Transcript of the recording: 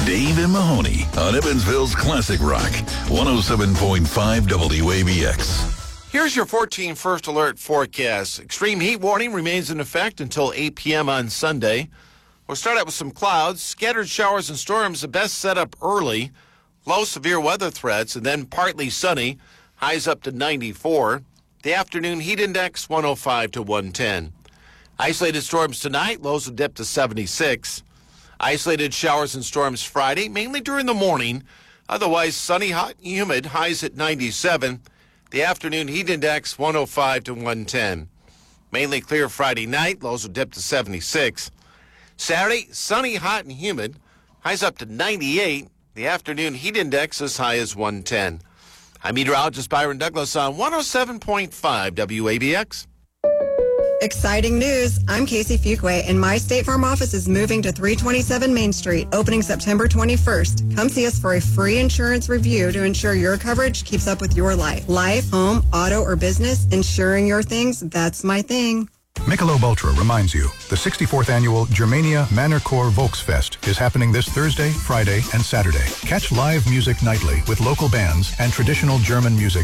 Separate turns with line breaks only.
Dave and Mahoney on Evansville's Classic Rock, 107.5 WABX.
Here's your 14 First Alert forecast. Extreme heat warning remains in effect until 8 p.m. on Sunday. We'll start out with some clouds, scattered showers and storms, the best set up early. Low severe weather threats, and then partly sunny. Highs up to 94. The afternoon heat index 105 to 110. Isolated storms tonight, lows will dip to 76. Isolated showers and storms Friday, mainly during the morning. Otherwise sunny, hot, and humid, highs at 97. The afternoon heat index 105 to 110. Mainly clear Friday night, lows will dip to 76. Saturday, sunny, hot, and humid, highs up to 98. The afternoon heat index as high as 110. I'm meteorologist Byron Douglas on 107.5 WABX.
Exciting news. I'm Casey Fuquay, and my State Farm office is moving to 327 Main Street, opening September 21st. Come see us for a free insurance review to ensure your coverage keeps up with your life. Life, home, auto, or business, insuring your things, that's my thing.
Michelob Ultra reminds you, the 64th annual Germania Mannerchor Volksfest is happening this Thursday, Friday, and Saturday. Catch live music nightly with local bands and traditional German music